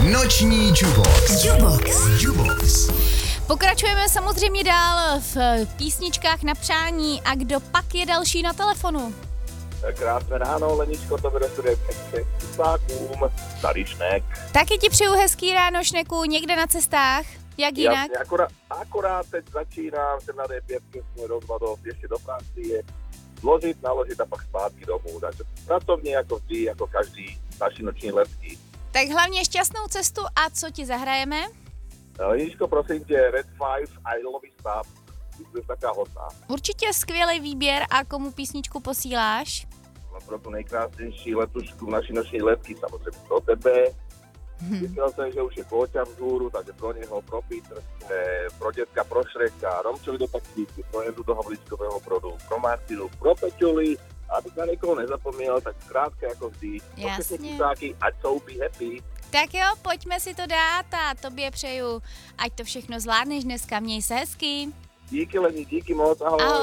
Noční Jubox. Pokračujeme samozřejmě dál v písničkách na přání a kdo pak je další na telefonu? Krásné ráno, Leničko, to bude studie cestákům, tady Šnek. Taky ti přeju hezký ráno, Šneku, někde na cestách, jak jinak? Jasně, akorát teď začínám, jsem na D5, směrem ještě do Francie, zložit, naložit a pak zpátky domů, takže pracovně jako vždy, jako každý naši noční letky. Tak hlavně šťastnou cestu a co ti zahrajeme? Leničko, prosím tě, Red 5, I Love You Stop, jsi taká hodná. Určitě skvělý výběr a komu písničku posíláš? Pro tu nejkrásnější letušku naší noční letky, samozřejmě pro tebe. Myslel jsem, že už je Kóťa vzhůru, takže pro něho, pro Peter, pro dětka, pro Šreka, Romčovi do taxíky, pro Jendu do Havlíčkového brodu, pro Martinu, pro Peťuli, abych na někoho nezapomněl, tak zkrátka jako vždy. Jasně. Ať jsou be happy. Tak jo, pojďme si to dát a tobě přeju, ať to všechno zvládneš dneska, měj se hezky. Díky Leni, díky moc, ahoj. Ahoj.